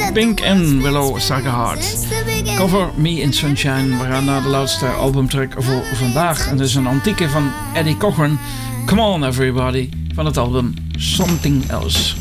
Pink en Willow Sagerhart. Cover Me in Sunshine. We gaan naar de laatste albumtrack voor vandaag. En dat is een antieke van Eddie Cochran. Come on everybody. Van het album Something Else.